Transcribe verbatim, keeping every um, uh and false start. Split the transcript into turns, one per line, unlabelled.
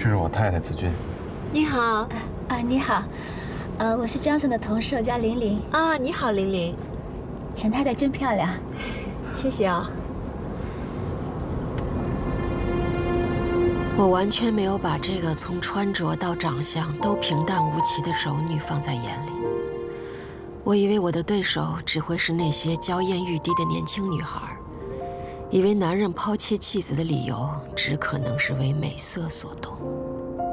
这是我太太子君。
你好。
啊，你好。呃，我是 Johnson 的同事，我叫玲玲。
啊，你好，玲玲。
陈太太真漂亮。
谢谢啊。
我完全没有把这个从穿着到长相都平淡无奇的柔女放在眼里。我以为我的对手只会是那些娇艳欲滴的年轻女孩，以为男人抛弃妻子的理由只可能是为美色所动。